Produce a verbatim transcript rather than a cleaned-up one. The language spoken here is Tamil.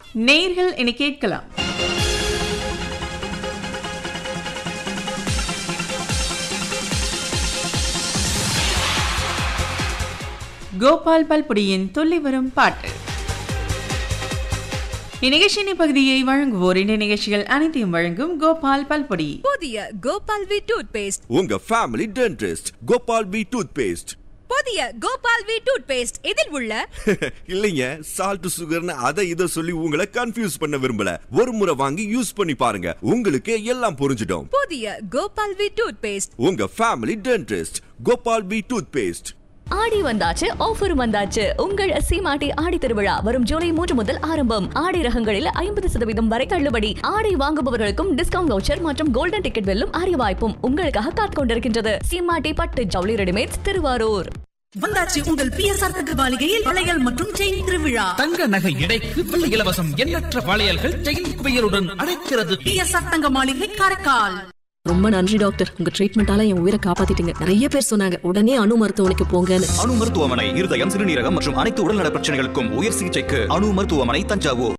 நேயர்கள் இனி கேட்கலாம். கோபால் பல்பொடியின் துள்ளி வரும் பாட்டு. இந்நிகழ்ச்சியின் பகுதியை வழங்குவோர் இந்த நிகழ்ச்சிகள் அனைத்தையும் வழங்கும் கோபால் பல்பொடி. புதிய கோபால் வி டூத் பேஸ்ட், உங்க family dentist Gopal we tooth paste. புதிய கோபால் வி டூத் பேஸ்ட். இதில் உள்ள இல்லைங்க, சால்ட் சுகர்னு அதை இதை சொல்லி உங்களை கன்ஃபியூஸ் பண்ண விரும்பல. ஒரு முறை வாங்கி யூஸ் பண்ணி பாருங்க, உங்களுக்கு எல்லாம் புரிஞ்சிடும். புதிய கோபால் வி டூத் பேஸ்ட், உங்க family dentist Gopal we tooth paste. ஆடி வந்தாச்சு, ஆஃபர் வந்தாச்சு. உங்கள் சீமாட்டி ஆடி திருவிழா வரும் ஜூலை மூன்று முதல் ஆரம்பம். ஆடை ரகங்களில் ஐம்பது சதவீதம் வரை தள்ளுபடி. ஆடை வாங்குபவர்களுக்கும் டிஸ்கவுண்ட் வவுச்சர் மற்றும் கோல்டன் டிக்கெட் வெல்லும் அரிய வாய்ப்பும் உங்களுக்காக காத்துக் கொண்டிருக்கின்றது. சீமாட்டி பட்டு ஜவுளி ரெடிமேட்ஸ், திருவாரூர். வந்தாச்சு உங்கள் பிஎஸ்ஆர் தங்கபாலிகையில் வளையல் மற்றும் செயின் திருவிழா. தங்க நகை எடைக்கு வெள்ளி இலவசம். எண்ணற்ற வளையல்கள் செயின் குவியலுடன் அழைக்கிறது. பிஎஸ்ஆர் தங்க மாளிகை, காரைக்கால். ரொம்ப நன்றி டாக்டர், உங்க ட்ரீட்மெண்டால என் உயிரை காப்பாத்திட்டீங்க. நிறைய பேர் சொன்னாங்க உடனே அணு மருத்துவமனைக்கு போங்கன்னு. அணு மருத்துவமனை இருதயம், சிறுநீரகம் மற்றும் அனைத்து உடல்நல பிரச்சனைகளுக்கும் உயர் சிகிச்சைக்கு அணு மருத்துவமனை, தஞ்சாவூர்.